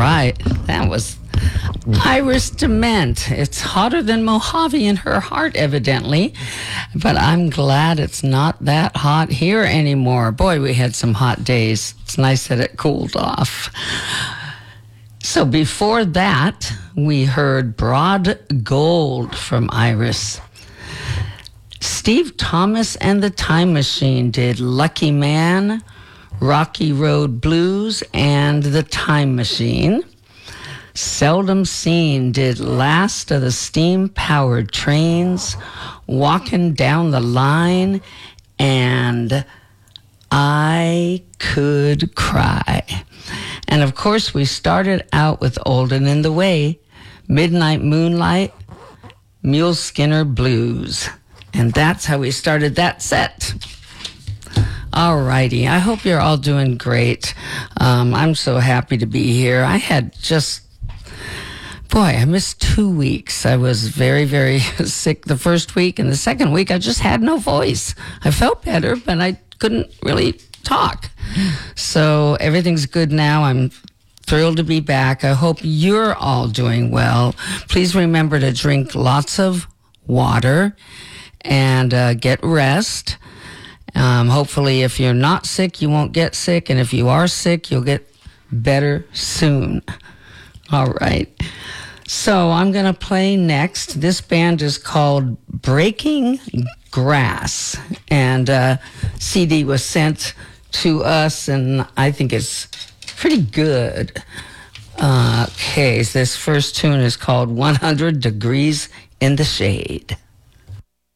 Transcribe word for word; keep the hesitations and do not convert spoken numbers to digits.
right. That was Iris Dement. It's hotter than Mojave in her heart, evidently. But I'm glad it's not that hot here anymore. Boy, we had some hot days. It's nice that it cooled off. So before that, we heard Broad Gold from Iris. Steve Thomas and the Time Machine did Lucky Man, Rocky Road Blues, and The Time Machine. Seldom Seen did Last of the Steam-Powered Trains, Walking Down the Line, and I Could Cry. And of course, we started out with Old and in the Way, Midnight Moonlight, Mule Skinner Blues. And that's how we started that set. All righty. I hope you're all doing great. Um, I'm so happy to be here. I had just, boy, I missed two weeks. I was very, very sick the first week, and the second week I just had no voice. I felt better, but I couldn't really talk. So everything's good now. I'm thrilled to be back. I hope you're all doing well. Please remember to drink lots of water and uh, get rest. Um, hopefully, if you're not sick, you won't get sick. And if you are sick, you'll get better soon. All right. So I'm going to play next. This band is called Breaking Grass. And uh, C D was sent to us, and I think it's pretty good. Uh, okay, so this first tune is called one hundred Degrees in the Shade.